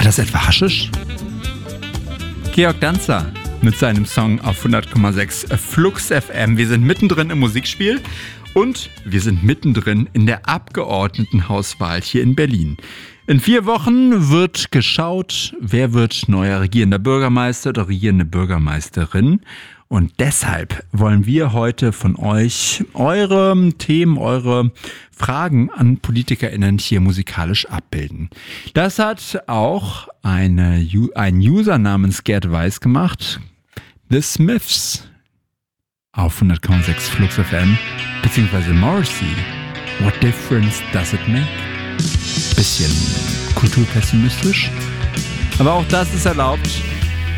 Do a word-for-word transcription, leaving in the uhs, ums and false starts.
das etwa Haschisch? Georg Danzer mit seinem Song auf hundert Komma sechs Flux F M. Wir sind mittendrin im Musikspiel und wir sind mittendrin in der Abgeordnetenhauswahl hier in Berlin. In vier Wochen wird geschaut, wer wird neuer regierender Bürgermeister oder regierende Bürgermeisterin. Und deshalb wollen wir heute von euch eure Themen, eure Fragen an PolitikerInnen hier musikalisch abbilden. Das hat auch eine, ein User namens Gerd Weiß gemacht. The Smiths auf hundert Komma sechs Flux F M beziehungsweise Morrissey. What difference does it make? Bisschen kulturpessimistisch. Aber auch das ist erlaubt.